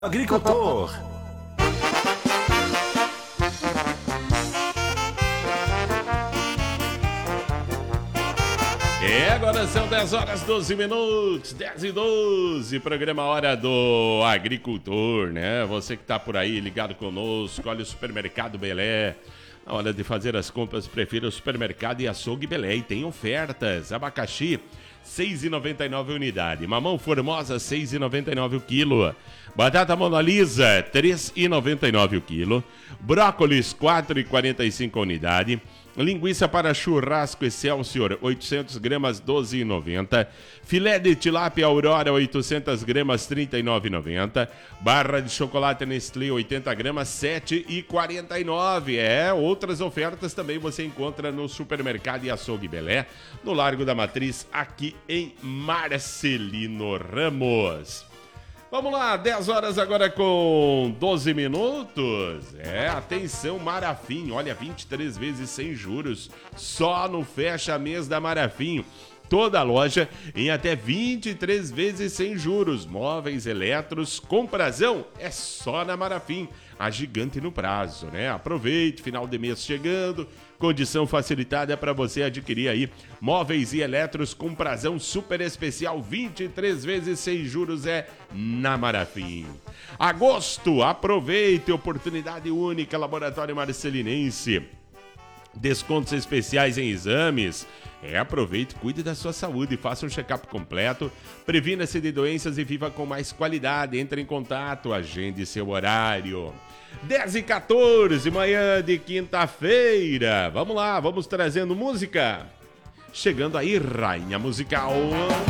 Agricultor. Agora são 10 horas 12 minutos, 10 e 12, programa Hora do Agricultor, né? Você que tá por aí ligado conosco, olha o Supermercado Belé. Na hora de fazer as compras, prefira o Supermercado e Açougue Belé. E tem ofertas, abacaxi, R$ 6,99 a unidade. Mamão Formosa, R$ 6,99 o quilo. Batata Mona Lisa, R$ 3,99 o quilo. Brócolis, R$ 4,45 a unidade. Linguiça para churrasco Excelsior, 800 gramas, R$ 12,90. Filé de tilápia Aurora, 800 gramas, R$ 39,90. Barra de chocolate Nestlé, 80 gramas, R$ 7,49. Outras ofertas também você encontra no Supermercado e Açougue Belé, no Largo da Matriz, aqui em Marcelino Ramos. Vamos lá, 10 horas agora com 12 minutos. Atenção, Marafim. Olha, 23 vezes sem juros. Só no fecha mês da Marafim. Toda a loja em até 23 vezes sem juros. Móveis, eletros, com prazão é só na Marafim. A gigante no prazo, né? Aproveite, final de mês chegando. Condição facilitada para você adquirir aí móveis e eletros com prazão super especial, 23 vezes sem juros na Marafim. Agosto, aproveite, oportunidade única, Laboratório Marcelinense. Descontos especiais em exames. Aproveite, cuide da sua saúde, faça um check-up completo, previna-se de doenças e viva com mais qualidade. Entre em contato, agende seu horário. 10h14, manhã de quinta-feira. Vamos lá, vamos trazendo música. Chegando aí, Rainha Musical.